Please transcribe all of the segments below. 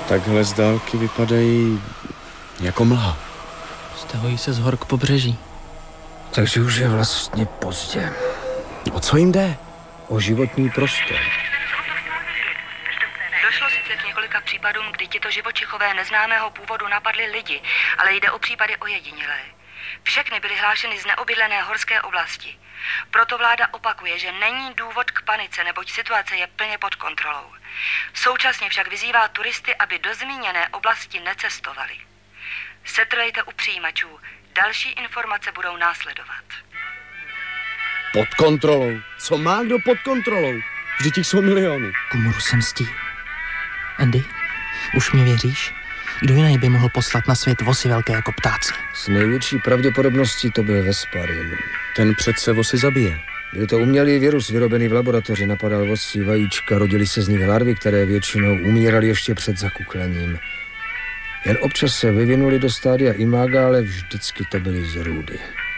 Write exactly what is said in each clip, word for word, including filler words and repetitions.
Takhle z dálky vypadají jako mlha. Stahují se z hor k pobřeží. Takže už je vlastně pozdě. O co jim jde? O životní prostor. Došlo sice k několika případům, kdy tito živočichové neznámého původu napadli lidi, ale jde o případy ojedinělé. Všechny byly hlášeny z neobydlené horské oblasti. Proto vláda opakuje, že není důvod k panice, neboť situace je plně pod kontrolou. Současně však vyzývá turisty, aby do zmíněné oblasti necestovali. Setrvejte u přijímačů. Další informace budou následovat. Pod kontrolou? Co má kdo pod kontrolou? Vždyť těch jsou miliony. Kumuru se mstí. Andy, už mě věříš? Kdo jiný by mohl poslat na svět vosy velké jako ptáci? S největší pravděpodobností to byl Vesparin. Ten přece vosy zabije. Byl to umělý virus vyrobený v laboratoři, napadal vosí vajíčka, rodily se z nich larvy, které většinou umíraly ještě před zakuklením. Jen občas se vyvinuli do stádia imaga, ale vždycky to byly zrůdy.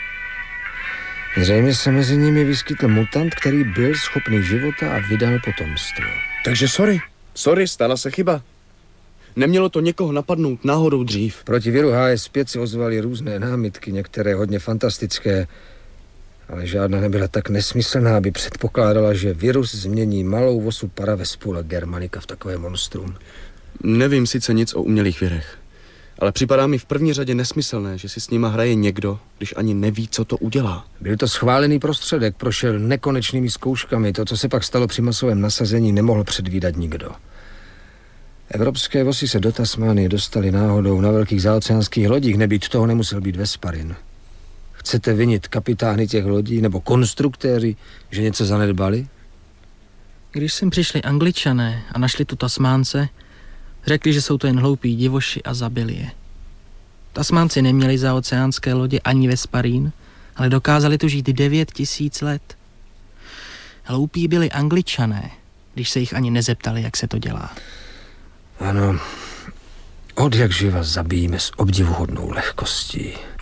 Zřejmě se mezi nimi vyskytl mutant, který byl schopný života a vydal potomstvo. Takže sorry. Sorry, stala se chyba. Nemělo to někoho napadnout náhodou dřív. Proti viru H S pět se ozvaly různé námitky, některé hodně fantastické, ale žádná nebyla tak nesmyslná, aby předpokládala, že virus změní malou vosu Paravespula germanica v takové monstrum. Nevím sice nic o umělých virech, ale připadá mi v první řadě nesmyslné, že si s nima hraje někdo, když ani neví, co to udělá. Byl to schválený prostředek, prošel nekonečnými zkouškami. To, co se pak stalo při masovém nasazení, nemohl předvídat nikdo. Evropské vosy se do Tasmánie dostali náhodou na velkých zaoceánských lodích, nebýt toho nemusel být Vesparin. Chcete vinit kapitány těch lodí nebo konstruktéři, že něco zanedbali? Když sem přišli Angličané a našli tu Tasmánce, řekli, že jsou to jen hloupí divoši a zabili je. Tasmánci neměli zaoceánské lodě ani Vesparín, ale dokázali tu žít devět tisíc let. Hloupí byli Angličané, když se jich ani nezeptali, jak se to dělá. Ano, od jak živa zabijíme s obdivuhodnou lehkostí.